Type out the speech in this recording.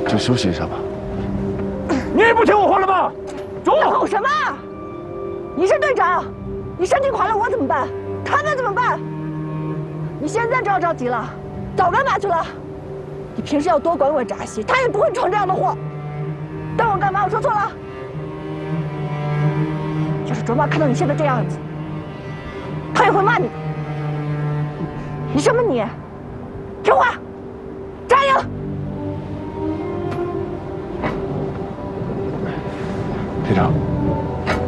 就休息一下吧。 你也不听我话了吗？走！ 吼什么？你是队长，你身体垮了，我怎么办？他们怎么办？你现在着急了，早干嘛去了？你平时要多管管扎西，他也不会闯这样的祸。当我干嘛？我说错了？要是卓妈看到你现在这样子，她也会骂你的。你什么你？听话，加油！ 队长。